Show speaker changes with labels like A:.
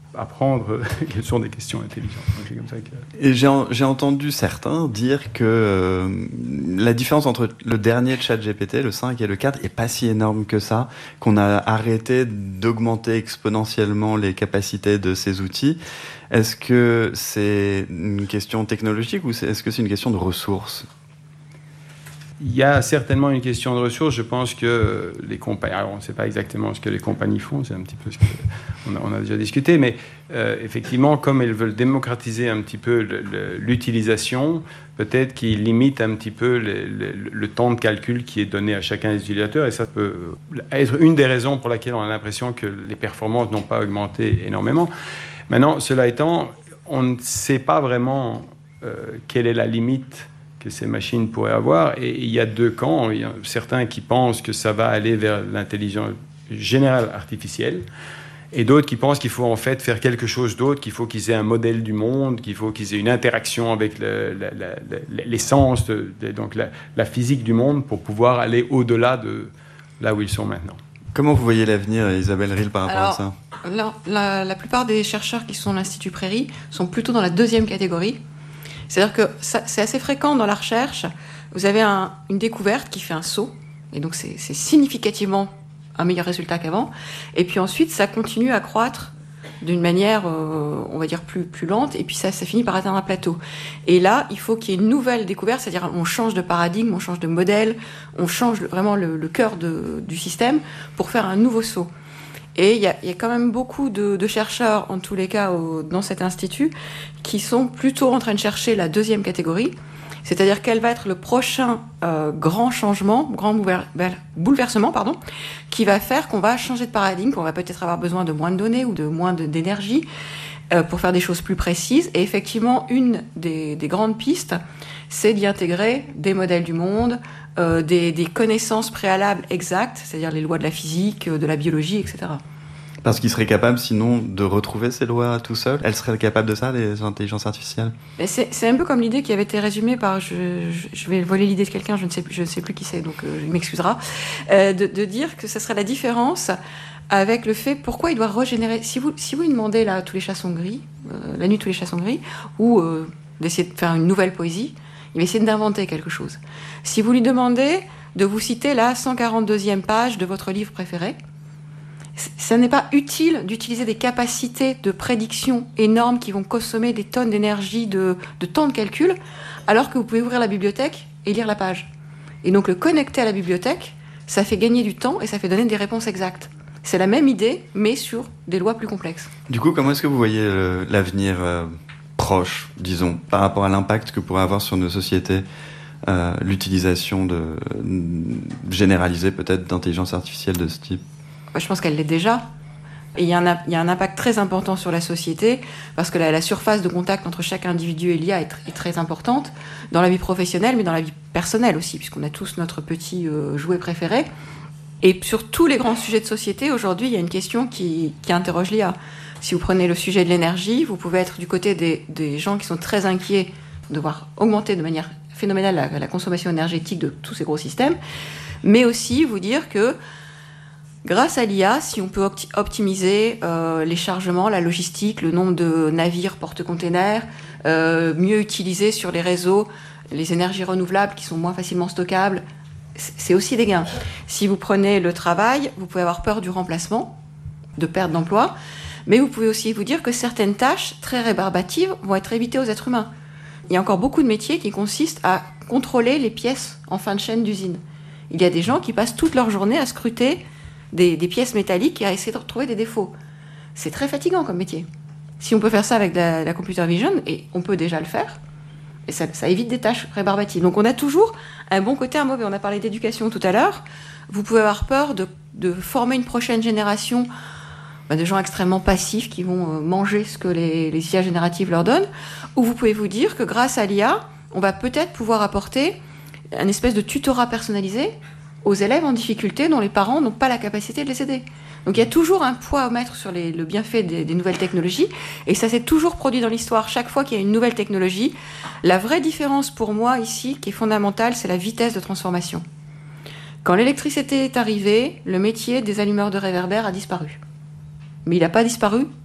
A: apprendre quelles sont des questions intelligentes. Donc, c'est comme ça que...
B: Et j'ai entendu certains dire que la différence entre le dernier ChatGPT, le 5 et le 4, est pas si énorme que ça, qu'on a arrêté d'augmenter exponentiellement les capacités de ces outils. Est-ce que c'est une question technologique ou est-ce que c'est une question de ressources ?
A: Il y a certainement une question de ressources. Je pense que les compagnies... Alors, on ne sait pas exactement ce que les compagnies font, c'est un petit peu ce qu'on a déjà discuté, mais effectivement, comme elles veulent démocratiser un petit peu l'utilisation, peut-être qu'ils limitent un petit peu le temps de calcul qui est donné à chacun des utilisateurs, et ça peut être une des raisons pour laquelle on a l'impression que les performances n'ont pas augmenté énormément. Maintenant, cela étant, on ne sait pas vraiment quelle est la limite que ces machines pourraient avoir. Et il y a deux camps. Il y a certains qui pensent que ça va aller vers l'intelligence générale artificielle, et d'autres qui pensent qu'il faut en fait faire quelque chose d'autre, qu'il faut qu'ils aient un modèle du monde, qu'il faut qu'ils aient une interaction avec l'essence, donc la physique du monde, pour pouvoir aller au-delà de là où ils sont maintenant.
B: Comment vous voyez l'avenir, Isabelle Rille, par rapport à ça ?
C: La plupart des chercheurs qui sont à l'Institut Prairie sont plutôt dans la deuxième catégorie. C'est-à-dire que c'est assez fréquent dans la recherche. Vous avez une découverte qui fait un saut, et donc c'est significativement un meilleur résultat qu'avant. Et puis ensuite, ça continue à croître d'une manière, on va dire, plus lente, et puis ça finit par atteindre un plateau. Et là, il faut qu'il y ait une nouvelle découverte, c'est-à-dire on change de paradigme, on change de modèle, on change vraiment le cœur du système pour faire un nouveau saut. Et il y a quand même beaucoup de chercheurs, en tous les cas, dans cet institut, qui sont plutôt en train de chercher la deuxième catégorie, c'est-à-dire quel va être le prochain grand changement, grand bouleversement, qui va faire qu'on va changer de paradigme, qu'on va peut-être avoir besoin de moins de données ou de moins d'énergie pour faire des choses plus précises. Et effectivement, une des grandes pistes, c'est d'y intégrer des modèles du monde, des connaissances préalables exactes, c'est-à-dire les lois de la physique, de la biologie, etc.
B: Parce qu'ils seraient capables, sinon, de retrouver ces lois tout seuls. Elles seraient capables de ça, les intelligences artificielles ?
C: C'est un peu comme l'idée qui avait été résumée par... Je vais voler l'idée de quelqu'un, je ne sais plus qui c'est, donc il m'excusera. De dire que ce serait la différence avec le fait pourquoi il doit régénérer... Si vous lui demandez là, tous les chats sont gris, la nuit tous les chats sont gris, ou d'essayer de faire une nouvelle poésie, il va essayer d'inventer quelque chose. Si vous lui demandez de vous citer la 142e page de votre livre préféré, ça n'est pas utile d'utiliser des capacités de prédiction énormes qui vont consommer des tonnes d'énergie, de temps de calcul, alors que vous pouvez ouvrir la bibliothèque et lire la page. Et donc le connecter à la bibliothèque, ça fait gagner du temps et ça fait donner des réponses exactes. C'est la même idée, mais sur des lois plus complexes.
B: Du coup, comment est-ce que vous voyez l'avenir proche, disons, par rapport à l'impact que pourrait avoir sur nos sociétés l'utilisation généralisée peut-être d'intelligence artificielle de ce type ?
C: Je pense qu'elle l'est déjà. Et il y a un impact très important sur la société, parce que la surface de contact entre chaque individu et l'IA est très importante, dans la vie professionnelle, mais dans la vie personnelle aussi, puisqu'on a tous notre petit jouet préféré. Et sur tous les grands sujets de société, aujourd'hui, il y a une question qui interroge l'IA. Si vous prenez le sujet de l'énergie, vous pouvez être du côté des gens qui sont très inquiets de voir augmenter de manière phénoménale la consommation énergétique de tous ces gros systèmes, mais aussi vous dire que grâce à l'IA, si on peut optimiser les chargements, la logistique, le nombre de navires porte-containers, mieux utiliser sur les réseaux les énergies renouvelables qui sont moins facilement stockables, c'est aussi des gains. Si vous prenez le travail, vous pouvez avoir peur du remplacement, de perte d'emploi, mais vous pouvez aussi vous dire que certaines tâches très rébarbatives vont être évitées aux êtres humains. Il y a encore beaucoup de métiers qui consistent à contrôler les pièces en fin de chaîne d'usine. Il y a des gens qui passent toute leur journée à scruter des pièces métalliques et à essayer de retrouver des défauts. C'est très fatigant comme métier. Si on peut faire ça avec la computer vision, et on peut déjà le faire, et ça évite des tâches rébarbatives. Donc on a toujours un bon côté, un mauvais. On a parlé d'éducation tout à l'heure. Vous pouvez avoir peur de former une prochaine génération de gens extrêmement passifs qui vont manger ce que les IA génératives leur donnent, ou vous pouvez vous dire que grâce à l'IA, on va peut-être pouvoir apporter un espèce de tutorat personnalisé aux élèves en difficulté dont les parents n'ont pas la capacité de les aider. Donc il y a toujours un poids à mettre sur le bienfait des nouvelles technologies, et ça s'est toujours produit dans l'histoire. Chaque fois qu'il y a une nouvelle technologie, la vraie différence pour moi ici, qui est fondamentale, c'est la vitesse de transformation. Quand l'électricité est arrivée, le métier des allumeurs de réverbères a disparu. Mais il n'a pas disparu